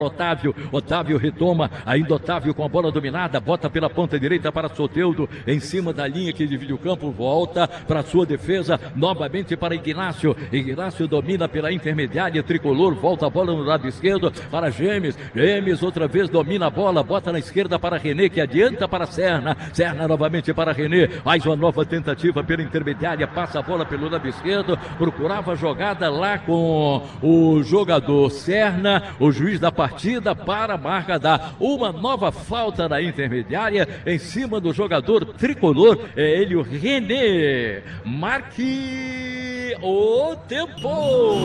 Otávio retoma, ainda Otávio com a bola dominada, bota pela ponta direita para Soteldo, em cima da linha que divide o campo, volta para sua defesa, novamente para Ignácio domina pela intermediária tricolor, volta a bola no lado esquerdo para Gemes outra vez domina a bola, bota na esquerda para René, que adianta para Serna novamente para René, mais uma nova tentativa pela intermediária, passa a bola pelo lado esquerdo, procurava a jogada lá com o jogador Serna, o juiz da partida para a marca da uma nova falta na intermediária em cima do jogador tricolor, é ele o René. Marque o tempo.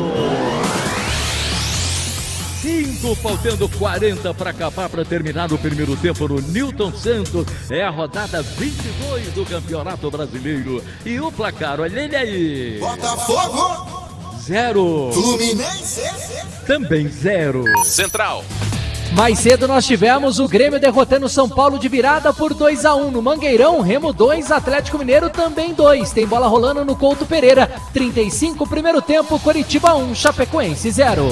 5, faltando 40 para acabar, para terminar o primeiro tempo no Newton Santos. É a rodada 22 do Campeonato Brasileiro. E o placar, olha ele aí. Botafogo 0. Fluminense Também 0. Central. Mais cedo nós tivemos o Grêmio derrotando o São Paulo de virada por 2-1 no Mangueirão. Remo 2, Atlético Mineiro também 2. Tem bola rolando no Couto Pereira. 35, primeiro tempo, Coritiba 1, Chapecoense 0.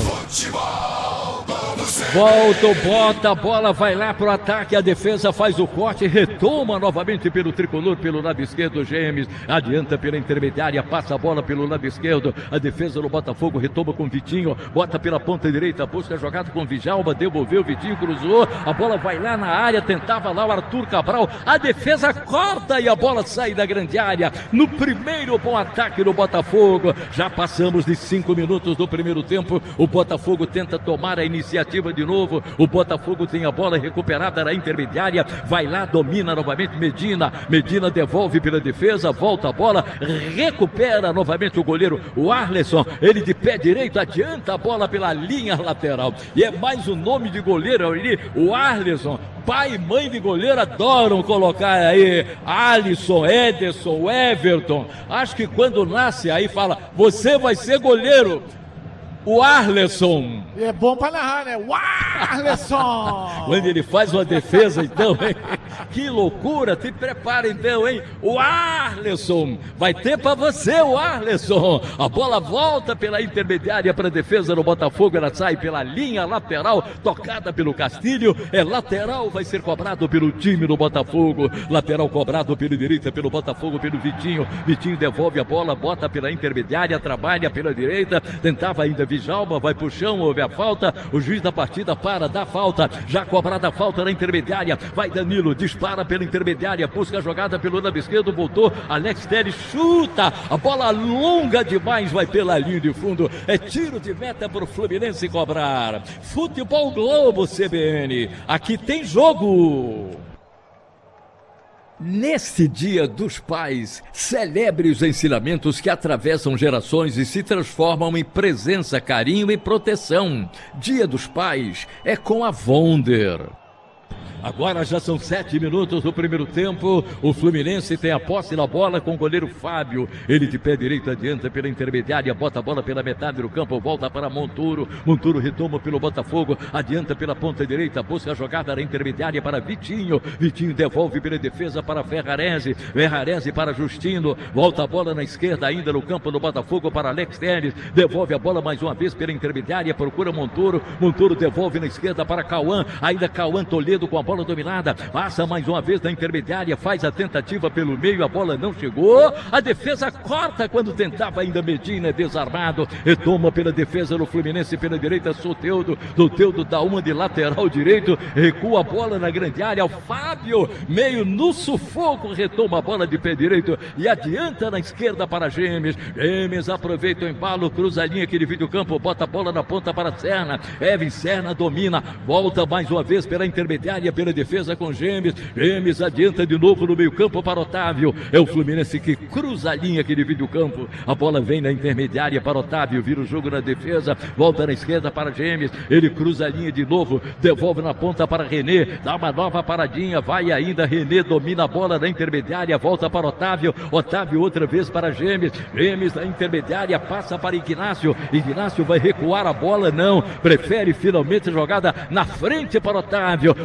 Volta o Bota, a bola vai lá pro ataque, a defesa faz o corte, retoma novamente pelo tricolor, pelo lado esquerdo, Gemes, adianta pela intermediária, passa a bola pelo lado esquerdo, a defesa do Botafogo retoma com Vitinho, bota pela ponta direita, busca a jogada com Vijalba, devolveu, Vitinho cruzou, a bola vai lá na área, tentava lá o Arthur Cabral, a defesa corta e a bola sai da grande área, no primeiro bom ataque do Botafogo, já passamos de 5 minutos do primeiro tempo, o Botafogo tenta tomar a iniciativa de novo, o Botafogo tem a bola recuperada na intermediária, vai lá, domina novamente Medina devolve pela defesa, volta a bola, recupera novamente o goleiro, o Arleson, ele de pé direito, adianta a bola pela linha lateral, e é mais um nome de goleiro ali, o Arleson. Pai e mãe de goleiro adoram colocar aí Alisson, Ederson, Everton, acho que quando nasce aí fala, você vai ser goleiro, o Arleson. É bom pra narrar, né? O Arleson! Quando ele faz uma defesa, então, hein? Que loucura! Te prepara, então, hein? O Arleson! Vai ter pra você, o Arleson! A bola volta pela intermediária para a defesa do Botafogo, ela sai pela linha lateral, tocada pelo Castilho, é lateral, vai ser cobrado pelo time do Botafogo, lateral cobrado pela direita, pelo Botafogo, pelo Vitinho devolve a bola, bota pela intermediária, trabalha pela direita, tentava ainda Vijalba, vai pro chão, houve a falta, o juiz da partida para, dá falta, já cobrada a falta na intermediária, vai Danilo, dispara pela intermediária, busca a jogada pelo lado esquerdo, voltou, Alex Telles chuta, a bola longa demais, vai pela linha de fundo, é tiro de meta pro Fluminense cobrar. Futebol Globo CBN, aqui tem jogo. Neste Dia dos Pais, celebre os ensinamentos que atravessam gerações e se transformam em presença, carinho e proteção. Dia dos Pais é com a Wonder. Agora já são 7 minutos do primeiro tempo, o Fluminense tem a posse na bola com o goleiro Fábio, ele de pé direito adianta pela intermediária, bota a bola pela metade do campo, volta para Monturo retoma pelo Botafogo, adianta pela ponta direita, busca a jogada na intermediária para Vitinho devolve pela defesa para Ferrarese para Justino, volta a bola na esquerda ainda no campo do Botafogo para Alex Telles, devolve a bola mais uma vez pela intermediária, procura Monturo devolve na esquerda para Cauã, ainda Cauã Toledo com a bola dominada, passa mais uma vez na intermediária, faz a tentativa pelo meio, a bola não chegou, a defesa corta quando tentava ainda Medina, desarmado, retoma pela defesa do Fluminense pela direita, Soteldo dá uma de lateral direito, recua a bola na grande área, o Fábio, meio no sufoco, retoma a bola de pé direito e adianta na esquerda para Gemes aproveita o embalo, cruza a linha que divide o campo, bota a bola na ponta para Serna, Serna domina, volta mais uma vez pela intermediária, pela defesa com Gemes adianta de novo no meio campo para Otávio, é o Fluminense que cruza a linha que divide o campo, a bola vem na intermediária para Otávio, vira o jogo na defesa, volta na esquerda para Gemes, ele cruza a linha de novo, devolve na ponta para René, dá uma nova paradinha, vai ainda René, domina a bola na intermediária, volta para Otávio outra vez para Gemes na intermediária, passa para Ignácio vai recuar a bola, não, prefere finalmente jogada na frente para Otávio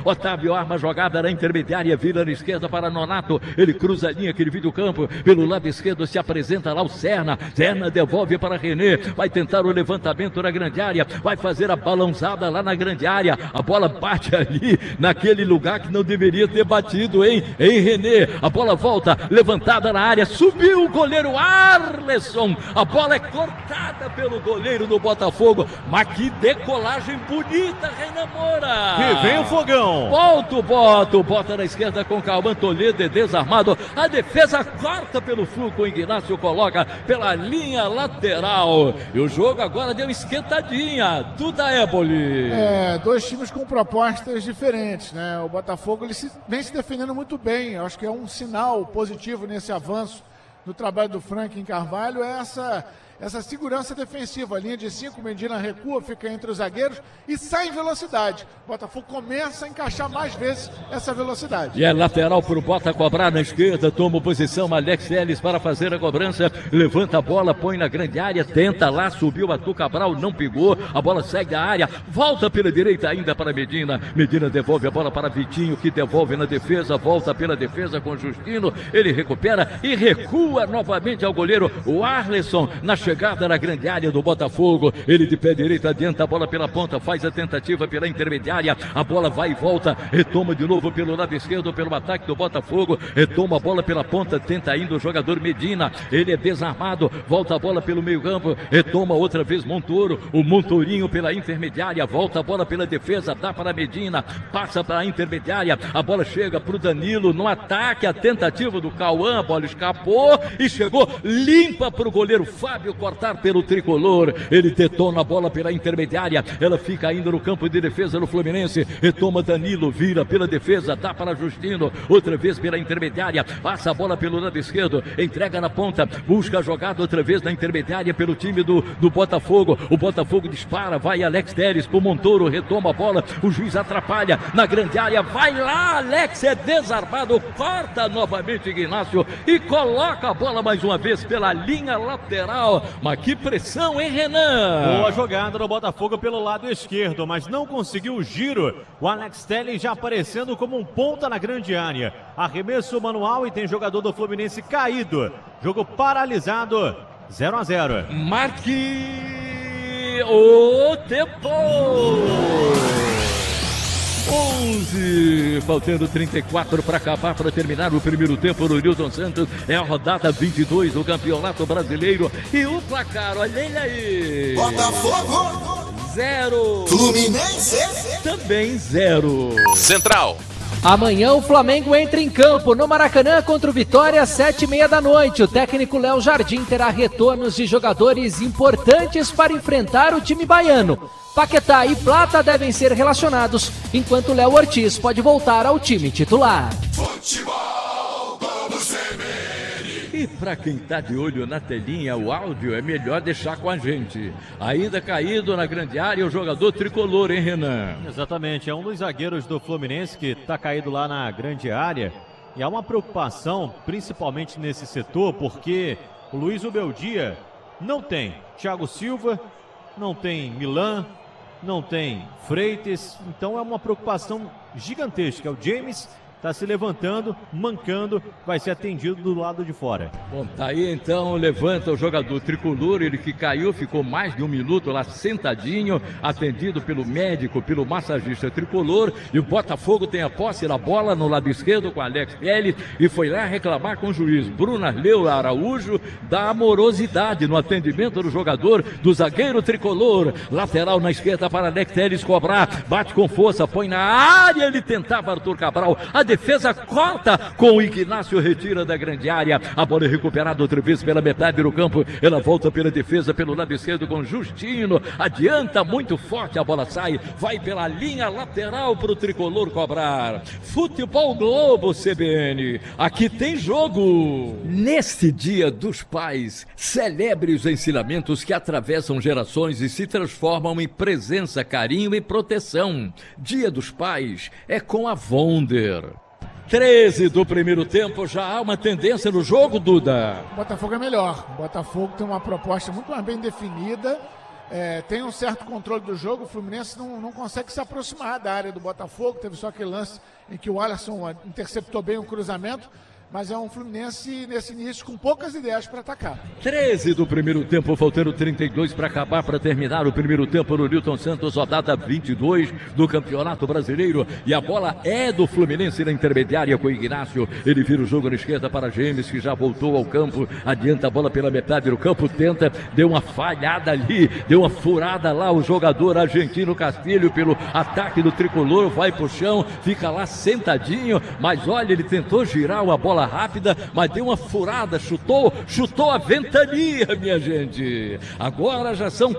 Fábio arma a jogada na intermediária, vira na esquerda para Nonato. Ele cruza a linha que divide o campo. Pelo lado esquerdo se apresenta lá o Serna. Serna devolve para René. Vai tentar o levantamento na grande área. Vai fazer a balançada lá na grande área. A bola bate ali naquele lugar que não deveria ter batido, hein? Em René. A bola volta, levantada na área. Subiu o goleiro Arleson. A bola é cortada pelo goleiro do Botafogo. Mas que decolagem bonita, Renan Moura. E vem o fogão. Volta o bota na esquerda com Cauã Toledo, é desarmado. A defesa corta pelo fluxo. O Ignácio coloca pela linha lateral. E o jogo agora deu esquentadinha. Duda Éboli. Dois times com propostas diferentes, né? O Botafogo vem se defendendo muito bem. Eu acho que é um sinal positivo nesse avanço do trabalho do Franklin Carvalho, é essa segurança defensiva. A linha de 5, Medina recua, fica entre os zagueiros e sai em velocidade. O Botafogo começa a encaixar mais vezes essa velocidade. E é lateral para o Bota cobrar na esquerda, toma posição Alex Telles para fazer a cobrança, levanta a bola, põe na grande área, tenta lá, subiu Arthur Cabral, não pegou, a bola segue a área, volta pela direita ainda para Medina, Medina devolve a bola para Vitinho, que devolve na defesa, volta pela defesa com Justino, ele recupera e recua novamente ao goleiro, o Arleson, na chegada na grande área do Botafogo, ele de pé direito adianta a bola pela ponta, faz a tentativa pela intermediária, a bola vai e volta, retoma de novo pelo lado esquerdo, pelo ataque do Botafogo, retoma a bola pela ponta, tenta ainda o jogador Medina, ele é desarmado, volta a bola pelo meio campo, retoma outra vez Montoro, o Montorinho pela intermediária, volta a bola pela defesa, dá para Medina, passa para a intermediária, a bola chega para o Danilo, no ataque, a tentativa do Cauã, a bola escapou e chegou limpa para o goleiro Fábio cortar pelo tricolor, ele detona a bola pela intermediária, ela fica ainda no campo de defesa do Fluminense, retoma Danilo, vira pela defesa, dá para Justino, outra vez pela intermediária, passa a bola pelo lado esquerdo, entrega na ponta, busca a jogada outra vez na intermediária pelo time do Botafogo, o Botafogo dispara, vai Alex Telles pro Montoro, retoma a bola, o juiz atrapalha, na grande área, vai lá, Alex é desarmado, corta novamente Ignácio e coloca a bola mais uma vez pela linha lateral. Mas que pressão, hein, Renan? Boa jogada do Botafogo pelo lado esquerdo, mas não conseguiu o giro. O Alex Telles já aparecendo como um ponta na grande área. Arremesso manual e tem jogador do Fluminense caído. Jogo paralisado, 0-0. Marque o tempo. 11, faltando 34 para acabar, para terminar o primeiro tempo do Nilton Santos. É a rodada 22 do Campeonato Brasileiro. E o placar, olha ele aí. Botafogo 0. Fluminense Também 0. Central. Amanhã o Flamengo entra em campo no Maracanã contra o Vitória, 7h30 da noite. O técnico Léo Jardim terá retornos de jogadores importantes para enfrentar o time baiano. Paquetá e Plata devem ser relacionados, enquanto Léo Ortiz pode voltar ao time titular. Futebol como CBN. E para quem tá de olho na telinha, o áudio é melhor deixar com a gente. Ainda caído na grande área o jogador tricolor, hein, Renan? Exatamente, é um dos zagueiros do Fluminense que está caído lá na grande área. E há uma preocupação, principalmente nesse setor, porque o Luiz Ubeldia não tem Thiago Silva, não tem Milan, não tem Freitas, então é uma preocupação gigantesca. O James está se levantando, mancando, vai ser atendido do lado de fora. Bom, tá aí então, levanta o jogador tricolor, ele que caiu, ficou mais de um minuto lá sentadinho, atendido pelo médico, pelo massagista tricolor, e o Botafogo tem a posse da bola no lado esquerdo com Alex Telles, e foi lá reclamar com o juiz Bruno Arleu Araújo da amorosidade no atendimento do jogador, do zagueiro tricolor, lateral na esquerda para Alex Telles cobrar, bate com força, põe na área, ele tentava Arthur Cabral, a defesa corta com o Ignácio, retira da grande área, a bola é recuperada outra vez pela metade do campo, ela volta pela defesa pelo lado esquerdo com Justino, adianta muito forte, a bola sai, vai pela linha lateral para o tricolor cobrar. Futebol Globo CBN, aqui tem jogo. Neste Dia dos Pais, celebre os ensinamentos que atravessam gerações e se transformam em presença, carinho e proteção. Dia dos Pais é com a Wonder. 13 do primeiro tempo, já há uma tendência no jogo, Duda. O Botafogo é melhor. O Botafogo tem uma proposta muito mais bem definida. tem um certo controle do jogo. O Fluminense não consegue se aproximar da área do Botafogo. Teve só aquele lance em que o Alisson interceptou bem um cruzamento. Mas é um Fluminense nesse início com poucas ideias para atacar. 13 do primeiro tempo, faltando 32 para acabar, para terminar o primeiro tempo no Newton Santos, rodada 22 do Campeonato Brasileiro. E a bola é do Fluminense na intermediária com o Ignacio. Ele vira o jogo na esquerda para James, que já voltou ao campo. Adianta a bola pela metade do campo, tenta, deu uma falhada ali, deu uma furada lá. O jogador argentino Castilho pelo ataque do tricolor, vai pro chão, fica lá sentadinho. Mas olha, ele tentou girar uma bola rápida, mas deu uma furada, chutou a ventania, minha gente. Agora já são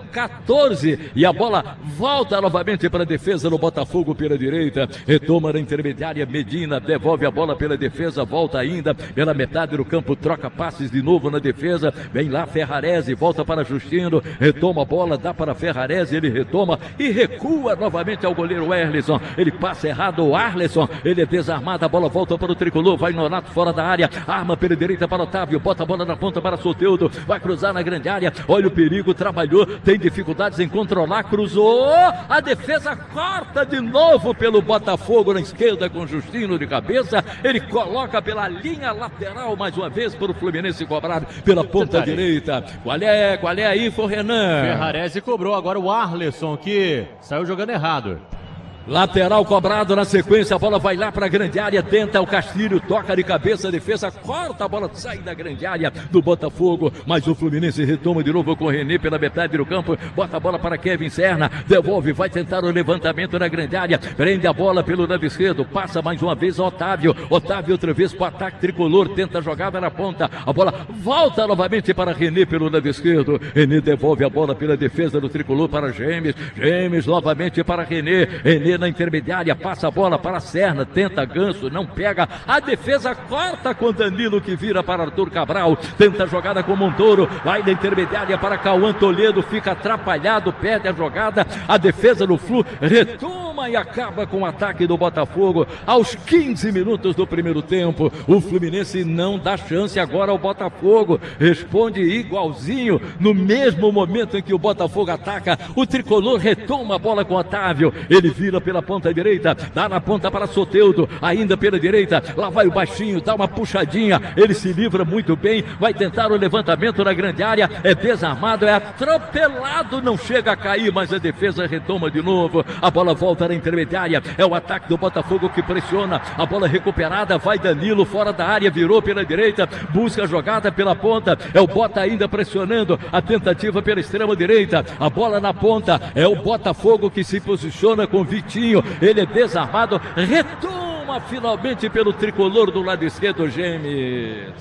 14 e a bola volta novamente para a defesa do Botafogo pela direita. Retoma na intermediária Medina, devolve a bola pela defesa, volta ainda pela metade do campo, troca passes de novo na defesa. Vem lá Ferrarese, volta para Justino, retoma a bola, dá para Ferrarese, ele retoma e recua novamente ao goleiro Erlisson. Ele passa errado o Arlisson, ele é desarmado, a bola volta para o tricolor, vai Nonato fora da área, arma pela direita para Otávio, bota a bola na ponta para Soteldo, vai cruzar na grande área, olha o perigo, trabalhou, tem dificuldades em controlar, cruzou, a defesa corta de novo pelo Botafogo na esquerda com Justino de cabeça, ele coloca pela linha lateral mais uma vez para o Fluminense cobrar pela ponta direita. Qual é a info, Renan? Ferrarese cobrou agora o Arlisson, que saiu jogando errado. Lateral cobrado na sequência, a bola vai lá para a grande área, tenta o Castilho, toca de cabeça, a defesa corta, a bola sai da grande área do Botafogo, mas o Fluminense retoma de novo com o René pela metade do campo, bota a bola para Kevin Serna, devolve, vai tentar o levantamento na grande área, prende a bola pelo lado esquerdo, passa mais uma vez Otávio outra vez para o ataque tricolor, tenta a jogada na ponta, a bola volta novamente para René pelo lado esquerdo, René devolve a bola pela defesa do tricolor para James novamente para René na intermediária, passa a bola para Serna, tenta Ganso, não pega, a defesa corta com Danilo que vira para Arthur Cabral, tenta a jogada com Montoro, vai na intermediária para Cauã Toledo, fica atrapalhado, perde a jogada, a defesa do Flu retoma e acaba com o ataque do Botafogo aos 15 minutos do primeiro tempo. O Fluminense não dá chance agora ao Botafogo, responde igualzinho no mesmo momento em que o Botafogo ataca, o tricolor retoma a bola com Otávio, ele vira pela ponta direita, dá na ponta para Soteldo, ainda pela direita, lá vai o baixinho, dá uma puxadinha, ele se livra muito bem, vai tentar o levantamento na grande área, é desarmado, é atropelado, não chega a cair, mas a defesa retoma de novo, a bola volta na intermediária, é o ataque do Botafogo que pressiona, a bola recuperada, vai Danilo fora da área, virou pela direita, busca a jogada pela ponta, é o Bota ainda pressionando, a tentativa pela extrema direita, a bola na ponta, é o Botafogo que se posiciona com Vitinho, ele é desarmado, retoma finalmente pelo tricolor do lado esquerdo, James.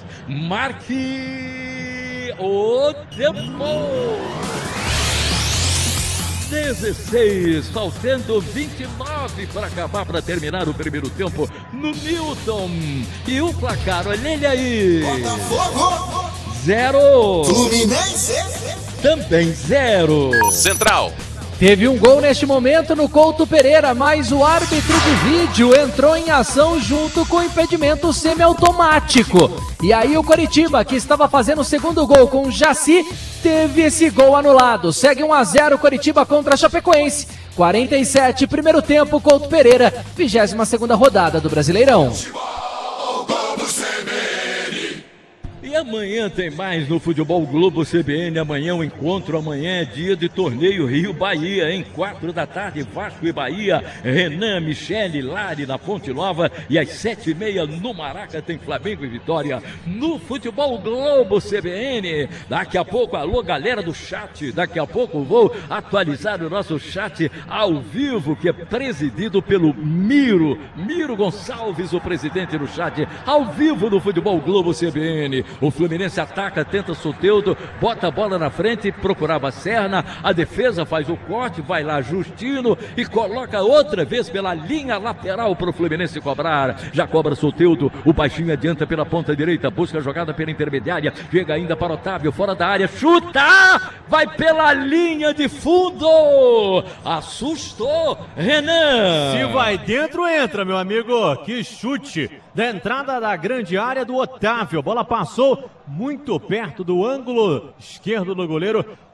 Marque o tempo. 16, faltando 29 para acabar, para terminar o primeiro tempo no Newton. E o placar, olha ele aí. Botafogo 0. Fluminense Também 0. Central. Teve um gol neste momento no Couto Pereira, mas o árbitro de vídeo entrou em ação junto com o impedimento semiautomático. E aí o Coritiba, que estava fazendo o segundo gol com o Jaci, teve esse gol anulado. Segue 1-0 Coritiba contra a Chapecoense. 47, primeiro tempo, Couto Pereira, 22ª rodada do Brasileirão. E amanhã tem mais no Futebol Globo CBN, amanhã o encontro, amanhã é dia de torneio Rio-Bahia, em 4 da tarde, Vasco e Bahia, Renan, Michele, Lari na Fonte Nova, e às 7h30 no Maraca tem Flamengo e Vitória, no Futebol Globo CBN. Daqui a pouco, alô galera do chat, daqui a pouco vou atualizar o nosso chat ao vivo, que é presidido pelo Miro Gonçalves, o presidente do chat, ao vivo do Futebol Globo CBN. O Fluminense ataca, tenta Soteldo, bota a bola na frente, procurava Serna, a defesa faz o corte, vai lá Justino e coloca outra vez pela linha lateral para o Fluminense cobrar. Já cobra Soteldo, o baixinho adianta pela ponta direita, busca a jogada pela intermediária, chega ainda para Otávio, fora da área, chuta! Vai pela linha de fundo! Assustou, Renan! Se vai dentro, entra, meu amigo. Que chute da entrada da grande área do Otávio. A bola passou muito perto do ângulo esquerdo do goleiro.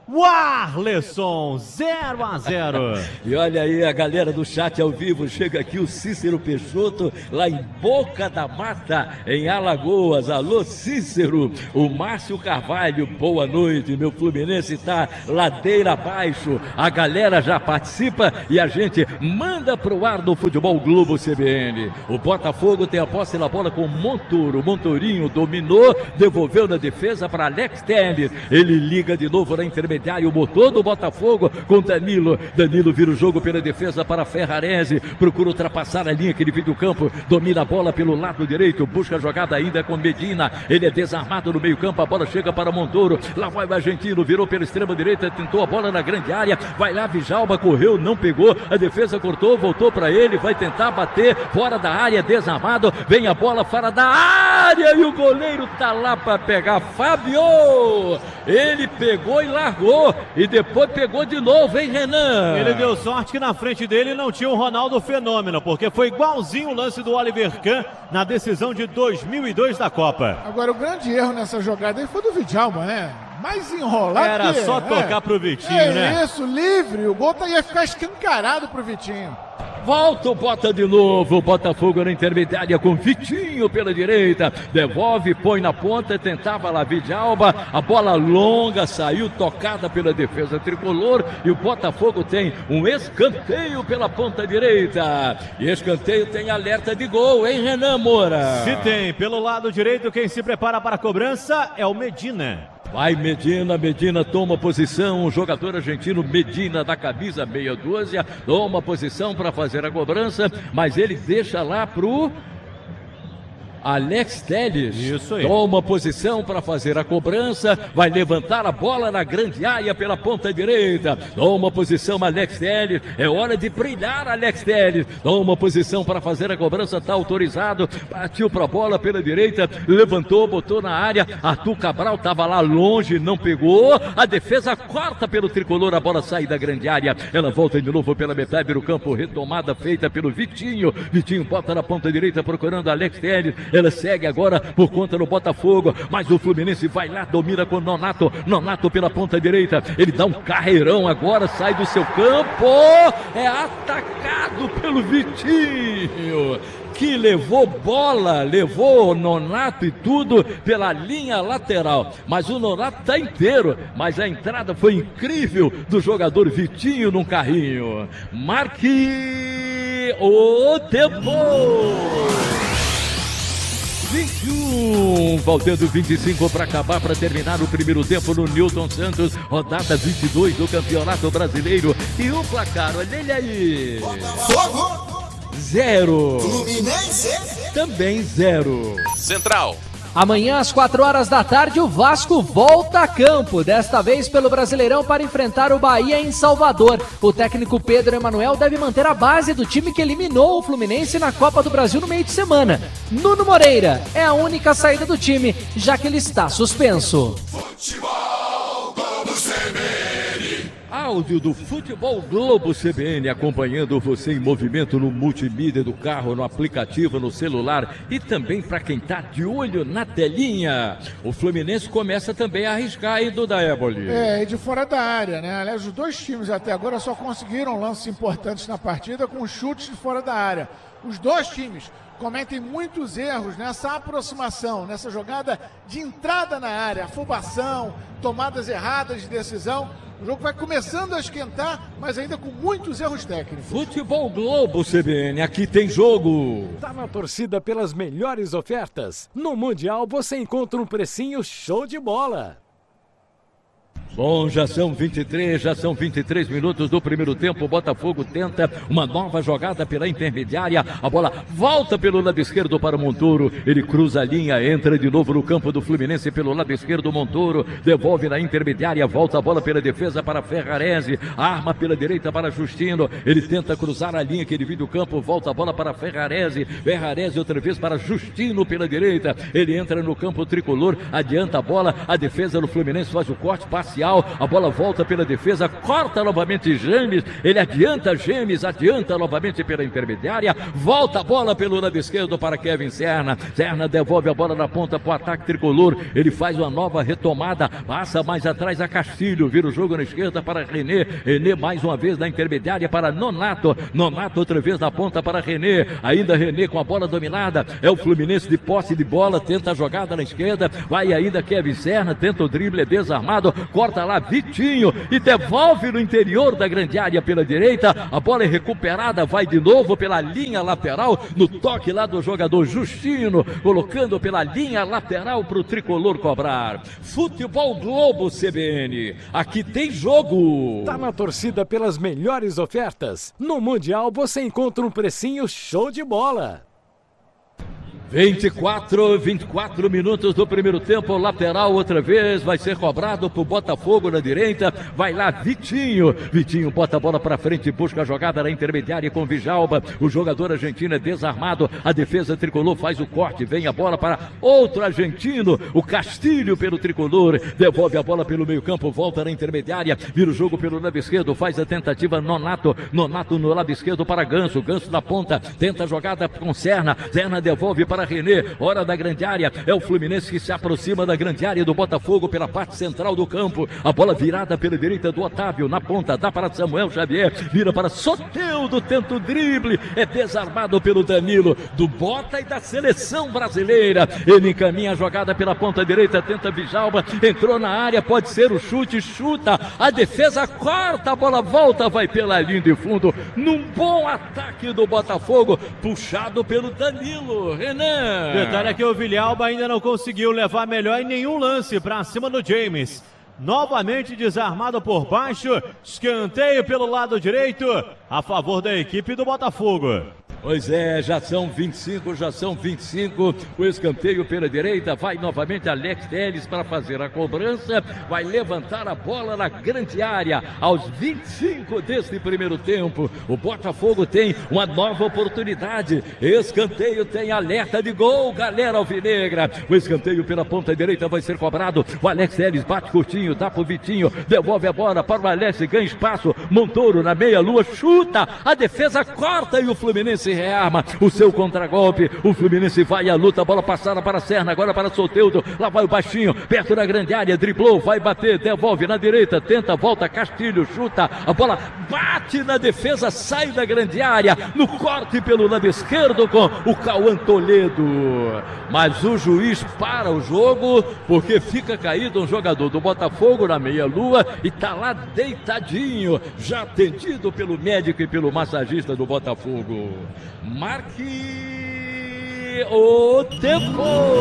Warleson, 0-0. E olha aí a galera do chat ao vivo, chega aqui o Cícero Peixoto, lá em Boca da Mata, em Alagoas. Alô Cícero, o Márcio Carvalho, boa noite, meu Fluminense tá ladeira abaixo, a galera já participa e a gente manda pro ar do Futebol Globo CBN. O Botafogo tem a posse na bola com Montoro, Montorinho dominou, devolveu na defesa para Alex Telles, ele liga de novo na intermediária, o motor do Botafogo com Danilo vira o jogo pela defesa para Ferrarese, procura ultrapassar a linha que divide o campo, domina a bola pelo lado direito, busca a jogada ainda com Medina, ele é desarmado no meio campo, a bola chega para Montoro, lá vai o argentino, virou pela extrema direita, tentou a bola na grande área, vai lá Djalma, correu, não pegou, a defesa cortou, voltou para ele, vai tentar bater fora da área, desarmado, vem a bola fora da área e o goleiro tá lá para pegar, Fábio, ele pegou e largou, e depois pegou de novo, hein, Renan? Ele deu sorte que na frente dele não tinha o Ronaldo Fenômeno, porque foi igualzinho o lance do Oliver Kahn na decisão de 2002 da Copa. Agora, o grande erro nessa jogada aí foi do Djalma, né? Mais enrolado. Era só tocar pro Vitinho, né? Isso, livre. O gol ia ficar escancarado pro Vitinho. Volta, bota de novo, Botafogo na intermediária com Vitinho pela direita, devolve, põe na ponta, tentava lá Djalma, a bola longa saiu tocada pela defesa tricolor e o Botafogo tem um escanteio pela ponta direita, e escanteio tem alerta de gol, hein, Renan Moura? Se tem, pelo lado direito quem se prepara para a cobrança é o Medina. Vai Medina toma posição, o jogador argentino Medina da camisa meia dúzia, toma posição para fazer a cobrança, mas ele deixa lá pro Alex Telles. Isso aí. Toma posição para fazer a cobrança, vai levantar a bola na grande área pela ponta direita. Toma posição Alex Telles, é hora de brilhar Alex Telles. Toma posição para fazer a cobrança, está autorizado. Partiu para a bola pela direita, levantou, botou na área. Arthur Cabral estava lá longe, não pegou. A defesa corta pelo tricolor, a bola sai da grande área. Ela volta de novo pela metade do campo, retomada feita pelo Vitinho. Vitinho bota na ponta direita procurando Alex Telles. Ela segue agora por conta do Botafogo, mas o Fluminense vai lá, domina com Nonato pela ponta direita, ele dá um carreirão agora, sai do seu campo, é atacado pelo Vitinho, que levou bola, levou Nonato e tudo pela linha lateral, mas o Nonato tá inteiro, mas a entrada foi incrível do jogador Vitinho num carrinho. Marque o tempo! 21, faltando 25 para acabar, para terminar o primeiro tempo no Newton Santos, rodada 22 do Campeonato Brasileiro. E o placar, olha ele aí. Botafogo. 0. Fluminense. Também 0. Central. Amanhã, às 4 horas da tarde, o Vasco volta a campo, desta vez pelo Brasileirão, para enfrentar o Bahia em Salvador. O técnico Pedro Emanuel deve manter a base do time que eliminou o Fluminense na Copa do Brasil no meio de semana. Nuno Moreira é a única saída do time, já que ele está suspenso. Futebol Globo CBN. Áudio do Futebol Globo CBN, acompanhando você em movimento no multimídia do carro, no aplicativo, no celular e também para quem tá de olho na telinha. O Fluminense começa também a arriscar aí do Daéboli. E de fora da área, né? Aliás, os dois times até agora só conseguiram lances importantes na partida com chutes de fora da área. Os dois times cometem muitos erros nessa aproximação, nessa jogada de entrada na área, afobação, tomadas erradas de decisão. O jogo vai começando a esquentar, mas ainda com muitos erros técnicos. Futebol Globo CBN, aqui tem jogo. Tá na torcida pelas melhores ofertas? No Mundial você encontra um precinho show de bola. Bom, já são 23 minutos do primeiro tempo. O Botafogo tenta uma nova jogada pela intermediária. A bola volta pelo lado esquerdo para o Montoro. Ele cruza a linha, entra de novo no campo do Fluminense pelo lado esquerdo. Montoro devolve na intermediária, volta a bola pela defesa para Ferrarese. Arma pela direita para Justino. Ele tenta cruzar a linha que divide o campo, volta a bola para Ferrarese. Ferrarese outra vez para Justino pela direita. Ele entra no campo tricolor, adianta a bola. A defesa do Fluminense faz o corte parcial. inicial, a bola volta pela defesa, corta novamente James, ele adianta James, adianta novamente pela intermediária, volta a bola pelo lado esquerdo para Kevin Serna, Serna devolve a bola na ponta para o ataque tricolor, ele faz uma nova retomada, passa mais atrás a Castilho, vira o jogo na esquerda para René, René mais uma vez na intermediária para Nonato, Nonato outra vez na ponta para René, ainda René com a bola dominada, é o Fluminense de posse de bola, tenta a jogada na esquerda, vai ainda Kevin Serna, tenta o drible, é desarmado, corta lá Vitinho e devolve no interior da grande área pela direita, a bola é recuperada, vai de novo pela linha lateral, no toque lá do jogador Justino, colocando pela linha lateral para o tricolor cobrar. Futebol Globo CBN, aqui tem jogo. Tá na torcida pelas melhores ofertas? No Mundial você encontra um precinho show de bola. 24 minutos do primeiro tempo, lateral outra vez, vai ser cobrado pro Botafogo na direita, vai lá Vitinho bota a bola pra frente, busca a jogada na intermediária com Vijalba, o jogador argentino é desarmado, a defesa tricolor faz o corte, vem a bola para outro argentino, o Castilho pelo tricolor, devolve a bola pelo meio campo, volta na intermediária, vira o jogo pelo lado esquerdo, faz a tentativa Nonato no lado esquerdo para Ganso na ponta, tenta a jogada com Serna devolve para René, hora da grande área, é o Fluminense que se aproxima da grande área do Botafogo pela parte central do campo, a bola virada pela direita do Otávio, na ponta, dá para Samuel Xavier, vira para Soteldo, tenta o drible, é desarmado pelo Danilo, do Bota e da seleção brasileira, ele encaminha a jogada pela ponta direita, tenta Vijalba, entrou na área, pode ser o chute, chuta, a defesa corta, a bola volta, vai pela linha de fundo, num bom ataque do Botafogo, puxado pelo Danilo, Renan. Detalhe é que o Villalba ainda não conseguiu levar melhor em nenhum lance para cima do James. Novamente desarmado por baixo, escanteio pelo lado direito, a favor da equipe do Botafogo. Pois é, já são 25, o escanteio pela direita, vai novamente Alex Telles para fazer a cobrança, vai levantar a bola na grande área, aos 25 deste primeiro tempo, o Botafogo tem uma nova oportunidade, escanteio tem alerta de gol, galera alvinegra, o escanteio pela ponta direita vai ser cobrado, o Alex Telles bate curtinho, dá pro Vitinho, devolve a bola para o Alex, ganha espaço, Montoro na meia-lua, chuta, a defesa corta e o Fluminense rearma o seu contragolpe, o Fluminense vai à luta, a bola passada para Serna, agora para Soteldo, lá vai o baixinho, perto da grande área, driblou, vai bater, devolve na direita, tenta, volta, Castilho, chuta, a bola bate na defesa, sai da grande área, no corte pelo lado esquerdo com o Cauã Toledo, mas o juiz para o jogo, porque fica caído um jogador do Botafogo na meia-lua e tá lá deitadinho, já atendido pelo médico e pelo massagista do Botafogo. Marque o tempo.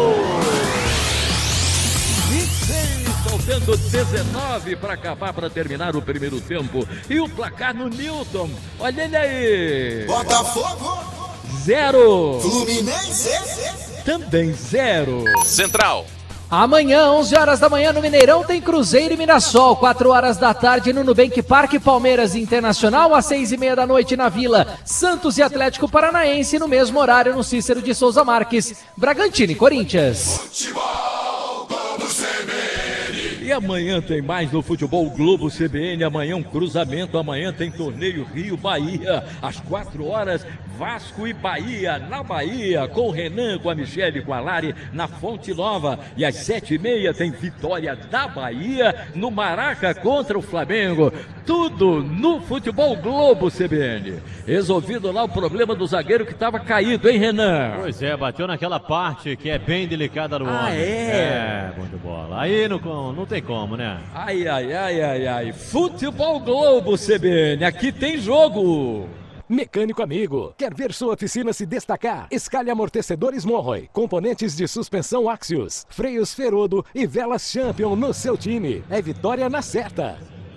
26, faltando 19 para acabar, para terminar o primeiro tempo. E o placar no Newton, olha ele aí. Botafogo 0. Fluminense Também 0. Central. Amanhã, 11 horas da manhã no Mineirão, tem Cruzeiro e Mirassol. 4 horas da tarde no Nubank Parque, Palmeiras Internacional. Às 6:30 da noite na Vila, Santos e Atlético Paranaense. No mesmo horário no Cícero de Souza Marques, Bragantino e Corinthians. Futebol Globo CBN. E amanhã tem mais no Futebol Globo CBN. Amanhã um cruzamento, amanhã tem torneio Rio-Bahia. Às 4 horas, Vasco e Bahia, na Bahia, com o Renan, com a Michele, com a Lari, na Fonte Nova. E às 7:30 tem vitória da Bahia no Maraca contra o Flamengo. Tudo no Futebol Globo CBN. Resolvido lá o problema do zagueiro que estava caído, hein, Renan? Pois é, bateu naquela parte que é bem delicada do homem. É? Bom de bola. Aí não tem como, né? Ai. Futebol Globo CBN, aqui tem jogo. Mecânico amigo, quer ver sua oficina se destacar? Escalhe amortecedores Monroy, componentes de suspensão Axios, freios Ferodo e velas Champion no seu time. É vitória na certa.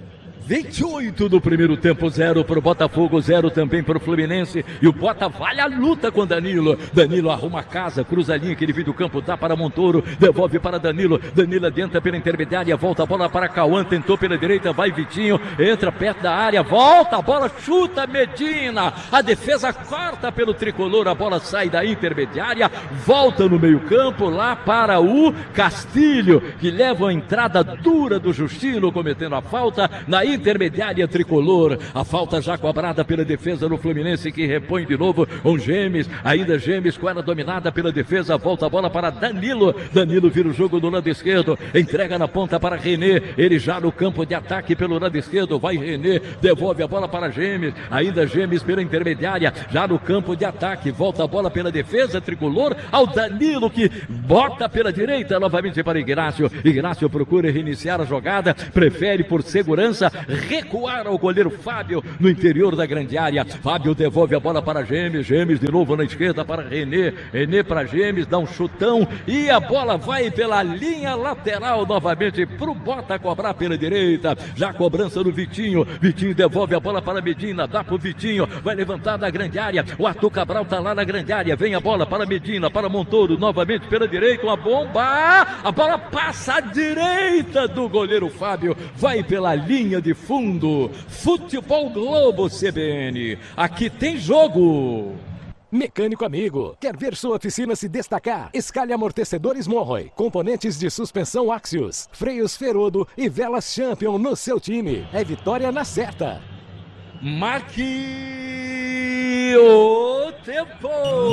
28 do primeiro tempo, 0 para o Botafogo, 0 também para o Fluminense. E o Bota vai à luta com Danilo. Danilo arruma a casa, cruza a linha que ele divide o campo, dá para Montoro, devolve para Danilo. Danilo adianta pela intermediária, volta a bola para Cauã, tentou pela direita, vai Vitinho, entra perto da área, volta a bola, chuta Medina. A defesa corta pelo tricolor, a bola sai da intermediária, volta no meio-campo lá para o Castilho, que leva a entrada dura do Justino, cometendo a falta na intermediária tricolor. A falta já cobrada pela defesa do Fluminense, que repõe de novo com Gemes, ainda Gemes com ela dominada pela defesa, volta a bola para Danilo. Danilo vira o jogo do lado esquerdo, entrega na ponta para René, ele já no campo de ataque pelo lado esquerdo, vai René, devolve a bola para Gemes, ainda Gemes pela intermediária, já no campo de ataque, volta a bola pela defesa tricolor ao Danilo, que bota pela direita novamente para Ignacio. Ignacio procura reiniciar a jogada, prefere por segurança recuar ao goleiro Fábio no interior da grande área. Fábio devolve a bola para Gemes, Gemes de novo na esquerda para René, René para Gemes, dá um chutão e a bola vai pela linha lateral novamente pro Bota cobrar pela direita. Já a cobrança do Vitinho, Vitinho devolve a bola para Medina, dá pro Vitinho, vai levantar da grande área, o Arthur Cabral tá lá na grande área, vem a bola para Medina, para Montoro, novamente pela direita, uma bomba, a bola passa à direita do goleiro Fábio, vai pela linha de fundo. Futebol Globo CBN, aqui tem jogo. Mecânico amigo, quer ver sua oficina se destacar? Escalhe amortecedores Monroy, componentes de suspensão Axios, freios Ferodo e velas Champion no seu time. É vitória na certa. Marque o tempo.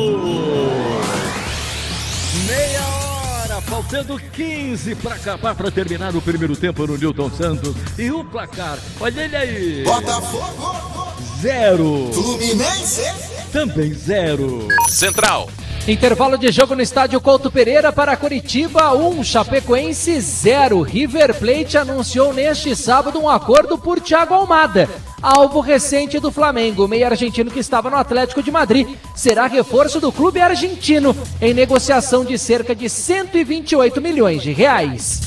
Meia hora, faltando 15 para acabar, para terminar o primeiro tempo no Newton Santos. E o placar, olha ele aí. Botafogo, 0. Fluminense, Também 0. Central. Intervalo de jogo no estádio Couto Pereira para Curitiba, 1, Chapecoense 0. River Plate anunciou neste sábado um acordo por Thiago Almada, alvo recente do Flamengo. O meio argentino que estava no Atlético de Madrid será reforço do clube argentino em negociação de cerca de 128 milhões de reais.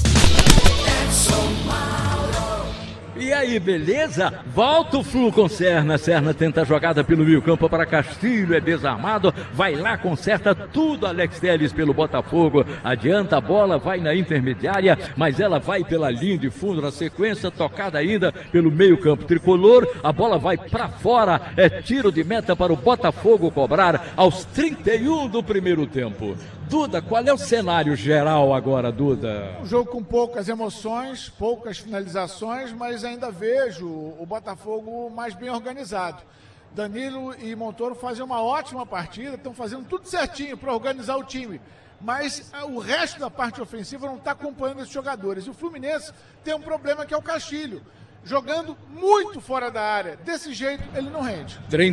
E aí, beleza? Volta o Flu com Serna. Serna tenta a jogada pelo meio campo para Castilho, é desarmado, vai lá, conserta tudo. Alex Telles pelo Botafogo, adianta a bola, vai na intermediária, mas ela vai pela linha de fundo na sequência, tocada ainda pelo meio campo tricolor, a bola vai para fora, é tiro de meta para o Botafogo cobrar aos 31 do primeiro tempo. Duda, qual é o cenário geral agora, Duda? Um jogo com poucas emoções, poucas finalizações, mas ainda vejo o Botafogo mais bem organizado. Danilo e Montoro fazem uma ótima partida, estão fazendo tudo certinho para organizar o time. Mas o resto da parte ofensiva não está acompanhando esses jogadores. E o Fluminense tem um problema que é o Castilho, jogando muito fora da área. Desse jeito, ele não rende.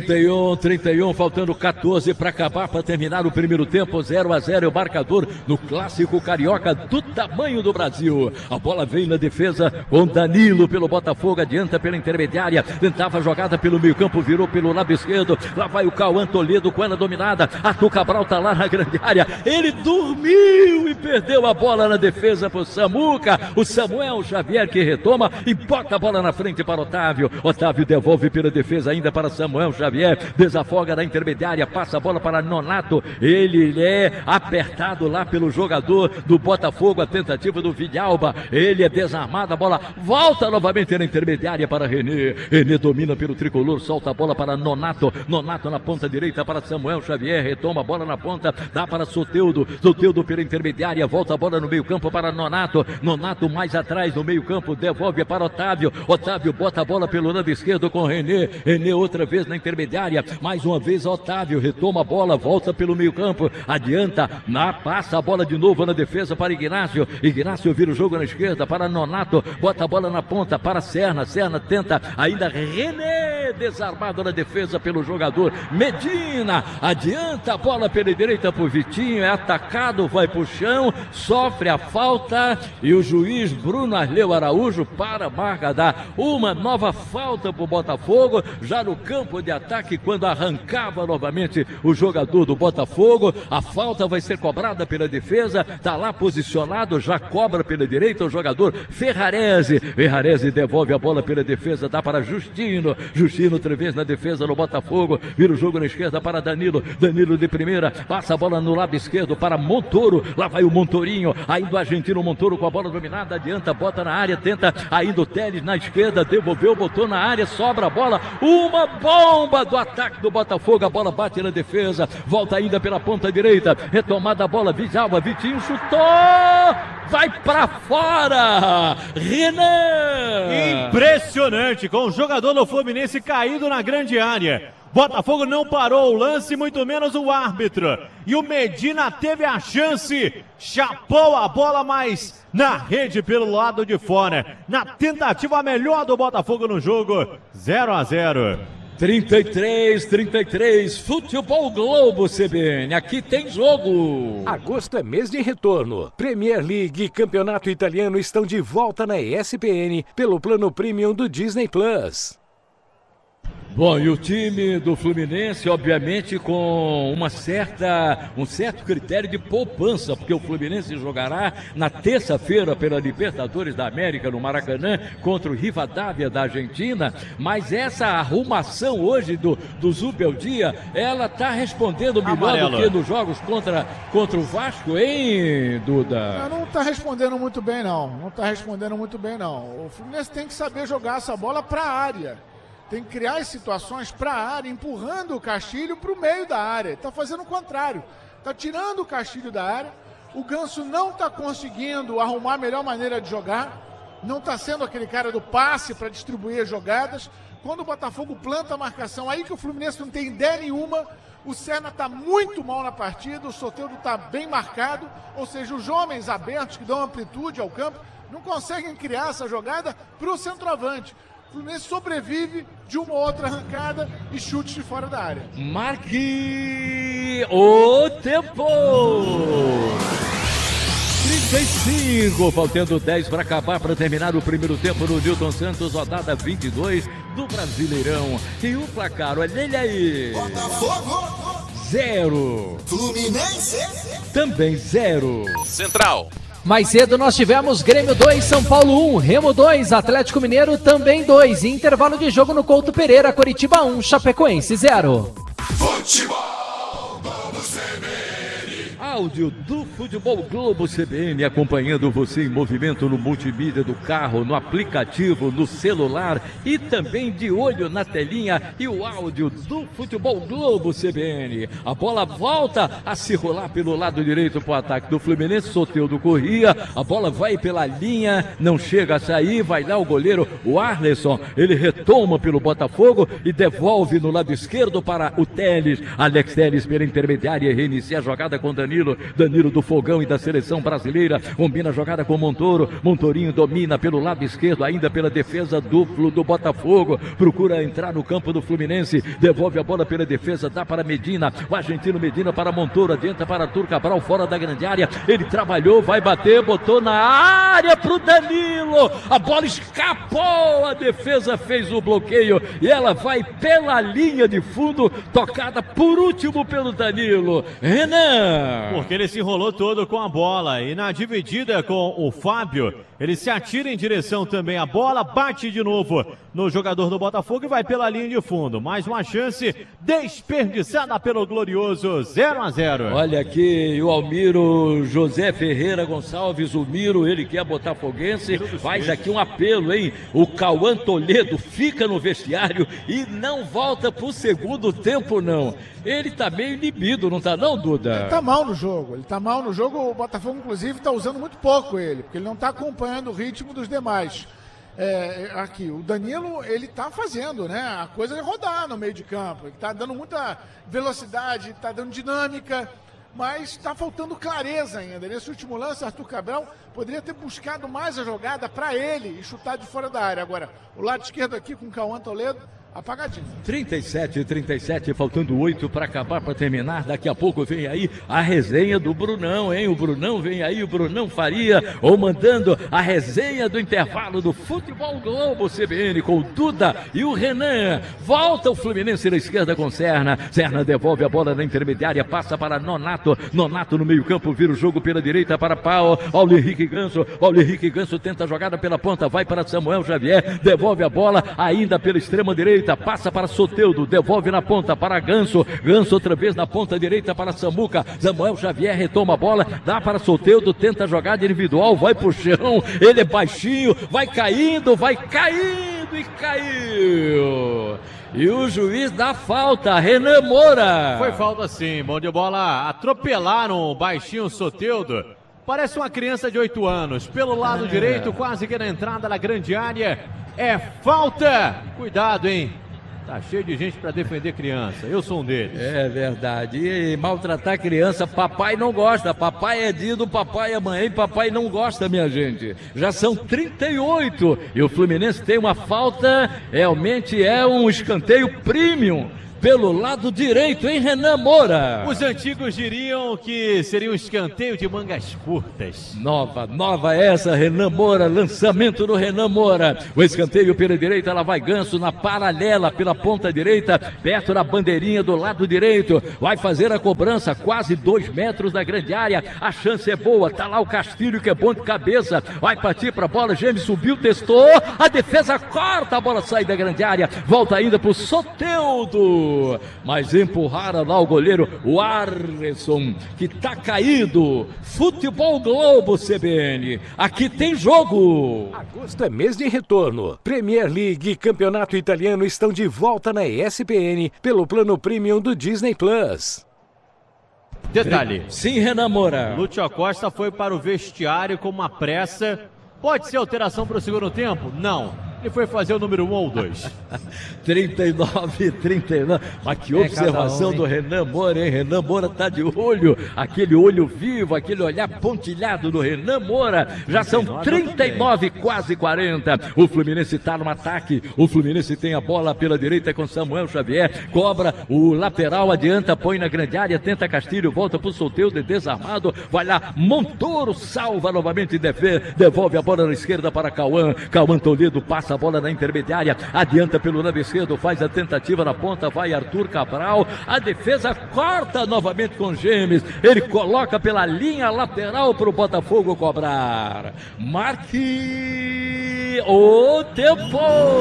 31, faltando 14 para acabar, para terminar o primeiro tempo. 0-0 é o marcador no clássico carioca do tamanho do Brasil. A bola vem na defesa com Danilo pelo Botafogo, adianta pela intermediária, tentava a jogada pelo meio campo, virou pelo lado esquerdo, lá vai o Cauã Toledo com ela dominada, Arthur Cabral tá lá na grande área, ele dormiu e perdeu a bola na defesa pro Samuca, o Samuel Xavier que retoma e bota a bola na frente para Otávio. Otávio devolve pela defesa ainda para Samuel Xavier, desafoga na intermediária, passa a bola para Nonato, ele é apertado lá pelo jogador do Botafogo, a tentativa do Villalba, ele é desarmado, a bola volta novamente na intermediária para René, René domina pelo tricolor, solta a bola para Nonato, Nonato na ponta direita para Samuel Xavier, retoma a bola na ponta, dá para Soteldo, Soteldo pela intermediária, volta a bola no meio campo para Nonato, Nonato mais atrás no meio campo, devolve para Otávio, Otávio bota a bola pelo lado esquerdo com René, René outra vez na intermediária, mais uma vez Otávio, retoma a bola, volta pelo meio campo, adianta, passa a bola de novo na defesa para Ignacio, Ignacio vira o jogo na esquerda para Nonato, bota a bola na ponta para Serna, Serna tenta, ainda René desarmado na defesa pelo jogador Medina. Adianta a bola pela direita pro Vitinho, é atacado, vai pro chão, sofre a falta e o juiz Bruno Arleu Araújo para a marca, dá uma nova falta pro Botafogo, já no campo de ataque, quando arrancava novamente o jogador do Botafogo. A falta vai ser cobrada pela defesa, tá lá posicionado, já cobra pela direita o jogador Ferrarese. Ferrarese devolve a bola pela defesa, dá para Justino. Justino outra vez na defesa no Botafogo, vira o jogo na esquerda para Danilo. Danilo de primeira, passa a bola no lado esquerdo para Montoro. Lá vai o Montorinho, ainda o argentino Montoro com a bola dominada, adianta, bota na área, tenta ainda o Telles na esquerda, devolveu, botou na área, sobra a bola, uma bomba do ataque do Botafogo, a bola bate na defesa, volta ainda pela ponta direita, retomada a bola, Djalma, Vitinho chutou, vai pra fora, Renan! Impressionante, com o jogador do Fluminense caído na grande área. Botafogo não parou o lance, muito menos o árbitro. E o Medina teve a chance, chapou a bola, mas na rede pelo lado de fora. Na tentativa melhor do Botafogo no jogo, 0-0. 33, Futebol Globo CBN, aqui tem jogo. Agosto é mês de retorno. Premier League e Campeonato Italiano estão de volta na ESPN pelo plano Premium do Disney Plus. Bom, e o time do Fluminense, obviamente, com um certo critério de poupança, porque o Fluminense jogará na terça-feira pela Libertadores da América, no Maracanã, contra o Rivadavia da Argentina, mas essa arrumação hoje do Zubeldia, ela tá respondendo melhor do que nos jogos contra o Vasco, hein, Duda? Não tá respondendo muito bem, não. Não tá respondendo muito bem, não. O Fluminense tem que saber jogar essa bola para a área. Tem que criar as situações para a área, empurrando o Castilho para o meio da área. Está fazendo o contrário. Está tirando o Castilho da área. O Ganso não está conseguindo arrumar a melhor maneira de jogar. Não está sendo aquele cara do passe para distribuir as jogadas. Quando o Botafogo planta a marcação, aí que o Fluminense não tem ideia nenhuma. O Serna está muito mal na partida. O Soteldo está bem marcado. Ou seja, os homens abertos que dão amplitude ao campo não conseguem criar essa jogada para o centroavante. O Fluminense sobrevive de uma outra arrancada e chute de fora da área. Marque o tempo! 35, faltando 10 para acabar, para terminar o primeiro tempo no Newton Santos, rodada 22 do Brasileirão. E o placar, olha ele aí. Botafogo 0. Fluminense Também 0. Central. Mais cedo nós tivemos Grêmio 2, São Paulo 1, Remo 2, Atlético Mineiro também 2. E intervalo de jogo no Couto Pereira, Coritiba 1, Chapecoense 0. Futebol Globo CBN. Áudio do Futebol Globo CBN, acompanhando você em movimento no multimídia do carro, no aplicativo, no celular e também de olho na telinha e o áudio do Futebol Globo CBN. A bola volta a circular pelo lado direito para o ataque do Fluminense, Soteldo corria, a bola vai pela linha, não chega a sair, vai lá o goleiro, o Arleson, ele retoma pelo Botafogo e devolve no lado esquerdo para o Telles. Alex Telles pela intermediária, reinicia a jogada com Danilo do Fogão e da seleção brasileira, combina a jogada com Montoro, Montorinho domina pelo lado esquerdo, ainda pela defesa duplo do Botafogo, procura entrar no campo do Fluminense, devolve a bola pela defesa, dá para Medina, o argentino Medina para Montoro, adianta para Arthur Cabral, fora da grande área, ele trabalhou, vai bater, botou na área pro Danilo, a bola escapou, a defesa fez o bloqueio e ela vai pela linha de fundo, tocada por último pelo Danilo. Renan! Porque ele se enrolou todo com a bola e na dividida com o Fábio, ele se atira em direção também à bola, bate de novo no jogador do Botafogo e vai pela linha de fundo. Mais uma chance desperdiçada pelo glorioso 0-0. Olha aqui o Almiro José Ferreira Gonçalves, o Miro, ele que é botafoguense, faz aqui um apelo, hein? O Cauã Toledo fica no vestiário e não volta pro segundo tempo, não. Ele tá meio inibido, não tá não, Duda? Ele tá mal no jogo, o Botafogo inclusive tá usando muito pouco ele, porque ele não tá acompanhando o ritmo dos demais. Aqui, o Danilo, ele tá fazendo, né, a coisa é rodar no meio de campo, ele tá dando muita velocidade, tá dando dinâmica, mas está faltando clareza ainda. Nesse último lance, Arthur Cabral poderia ter buscado mais a jogada para ele e chutar de fora da área. Agora, o lado esquerdo aqui com o Cauã Toledo, apagadinho. 37, faltando 8 para acabar, para terminar. Daqui a pouco vem aí a resenha do Brunão, hein? O Brunão vem aí, o Brunão Faria, ou mandando a resenha do intervalo do Futebol Globo CBN com o Duda e o Renan. Volta o Fluminense na esquerda com Serna. Serna devolve a bola na intermediária, passa para Nonato. Nonato no meio campo, vira o jogo pela direita para Paulo Henrique Ganso. Paulo Henrique Ganso tenta a jogada pela ponta, vai para Samuel Xavier, devolve a bola ainda pela extrema direita, passa para Soteldo, devolve na ponta para Ganso. Ganso outra vez na ponta direita para Samuca. Samuel Xavier retoma a bola, dá para Soteldo, tenta a jogada individual, vai pro chão, ele é baixinho, vai caindo e caiu. E o juiz dá falta, Renan Moura. Foi falta sim, bom de bola, atropelaram o baixinho Soteldo. Parece uma criança de 8 anos, pelo lado direito, quase que na entrada da grande área. É falta! Cuidado, hein? Tá cheio de gente pra defender criança, eu sou um deles. É verdade, e maltratar criança, papai não gosta, papai é dia do papai e mãe, papai não gosta, minha gente. Já são 38 e o Fluminense tem uma falta, realmente é um escanteio premium. Pelo lado direito, hein, Renan Moura? Os antigos diriam que seria um escanteio de mangas curtas. Nova essa, Renan Moura, lançamento do Renan Moura. O escanteio pela direita, lá vai Ganso na paralela pela ponta direita, perto da bandeirinha do lado direito. Vai fazer a cobrança, quase 2 metros da grande área. A chance é boa, tá lá o Castilho que é bom de cabeça. Vai partir pra bola, Gêmeo subiu, testou. A defesa corta, a bola sai da grande área. Volta ainda pro Soteldo. Mas empurraram lá o goleiro, o Arleson, que tá caído. Futebol Globo CBN, aqui tem jogo. Agosto é mês de retorno. Premier League e Campeonato Italiano estão de volta na ESPN pelo plano premium do Disney Plus. Detalhe. Sim, Renan Moura. Lúcio Costa foi para o vestiário com uma pressa. Pode ser alteração para o segundo tempo? Não. Ele foi fazer o número 1 ou 2. 39. Mas que observação do Renan Moura, hein? Renan Moura tá de olho, aquele olho vivo, aquele olhar pontilhado do Renan Moura. Já são 39, quase 40. O Fluminense tá no ataque. O Fluminense tem a bola pela direita com Samuel Xavier. Cobra o lateral, adianta, põe na grande área, tenta Castilho, volta pro Soteldo, desarmado. Vai lá, Montoro salva novamente, devolve a bola na esquerda para Cauã. Cauã Toledo passa a bola na intermediária, adianta pelo lado esquerdo, faz a tentativa na ponta, vai Arthur Cabral, a defesa corta novamente com Gêmeos, ele coloca pela linha lateral para o Botafogo cobrar. Marque o tempo!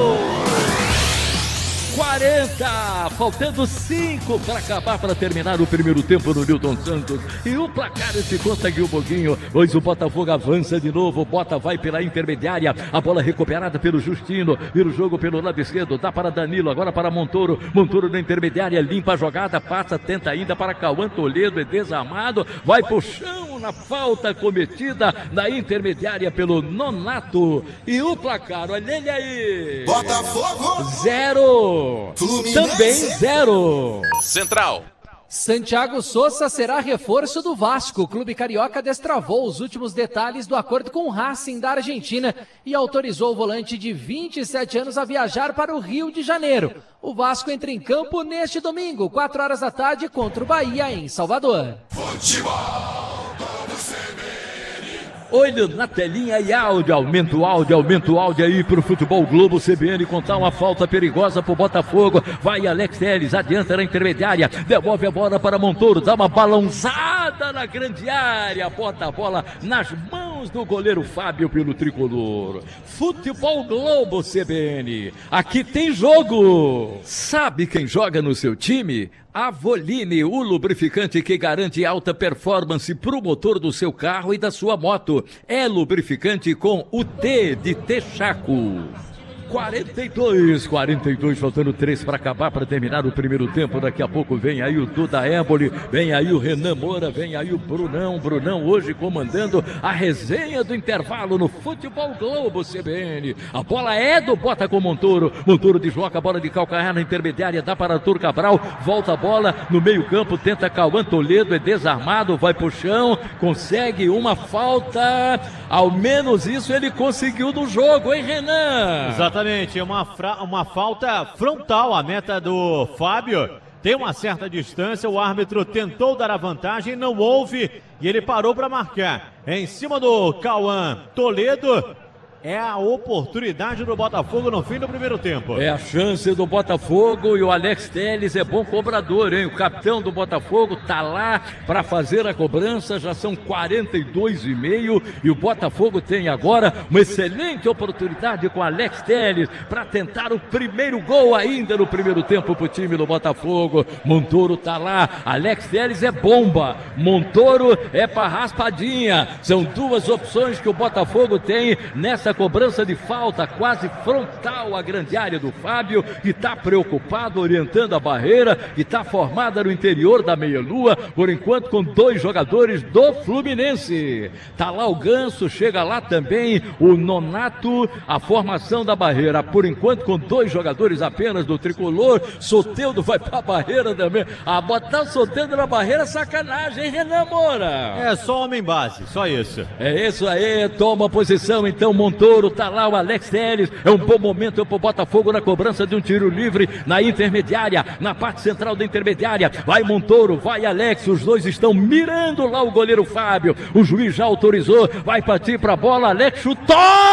40, faltando 5 para acabar, para terminar o primeiro tempo do Nilton Santos. E o placar se conseguiu um pouquinho, pois o Botafogo avança de novo. O Bota vai pela intermediária, a bola recuperada pelo Justino, vira o jogo pelo lado esquerdo, dá para Danilo, agora para Montoro. Montoro na intermediária, limpa a jogada, passa, tenta ainda para Cauã Toledo, é desarmado, vai pro chão na falta cometida na intermediária pelo Nonato. E o placar, olha ele aí. Botafogo 0. Fluminense Também 0. Central. Santiago Sousa será reforço do Vasco. O clube carioca destravou os últimos detalhes do acordo com o Racing da Argentina e autorizou o volante de 27 anos a viajar para o Rio de Janeiro. O Vasco entra em campo neste domingo, 4 horas da tarde, contra o Bahia em Salvador. Futebol Globo CBN. Olho na telinha e áudio, aumenta o áudio aí pro Futebol Globo CBN, contar uma falta perigosa pro Botafogo. Vai Alex Telles, adianta na intermediária, devolve a bola para Montoro, dá uma balãozada na grande área, bota a bola nas mãos do goleiro Fábio pelo tricolor. Futebol Globo CBN, aqui tem jogo. Sabe quem joga no seu time? Avoline, o lubrificante que garante alta performance para o motor do seu carro e da sua moto. É lubrificante com o T de Texaco. 42, faltando 3 para acabar, para terminar o primeiro tempo. Daqui a pouco vem aí o Duda Éboli, vem aí o Renan Moura, vem aí o Brunão hoje comandando a resenha do intervalo no Futebol Globo CBN. A bola é do Bota com Montoro desloca a bola de calcanhar na intermediária, dá para Arthur Cabral, volta a bola no meio campo, tenta Cauã Toledo, é desarmado, vai pro chão, consegue uma falta, ao menos isso ele conseguiu no jogo, hein, Renan? Exatamente. Exatamente, uma falta frontal à meta do Fábio. Tem uma certa distância, o árbitro tentou dar a vantagem, não houve e ele parou para marcar. É em cima do Cauã Toledo. É a oportunidade do Botafogo no fim do primeiro tempo. É a chance do Botafogo e o Alex Telles é bom cobrador, hein? O capitão do Botafogo tá lá para fazer a cobrança, já são 42,5 e o Botafogo tem agora uma excelente oportunidade com o Alex Telles para tentar o primeiro gol ainda no primeiro tempo pro time do Botafogo. Montoro tá lá, Alex Telles é bomba, Montoro é para raspadinha. São duas opções que o Botafogo tem nessa cobrança de falta quase frontal à grande área do Fábio, que está preocupado, orientando a barreira, que está formada no interior da meia-lua, por enquanto com 2 jogadores do Fluminense. Tá lá o Ganso, chega lá também o Nonato, a formação da barreira, por enquanto com 2 jogadores apenas do Tricolor. Soteldo vai pra barreira também. Botar o Soteldo na barreira é sacanagem, hein, Renan Moura? É só homem base, só isso. É isso aí, toma posição então, Montoro, tá lá o Alex Telles, é um bom momento pro Botafogo na cobrança de um tiro livre na intermediária, na parte central da intermediária, vai Montoro, vai Alex, os dois estão mirando lá o goleiro Fábio, o juiz já autorizou, vai partir pra bola, Alex chutou!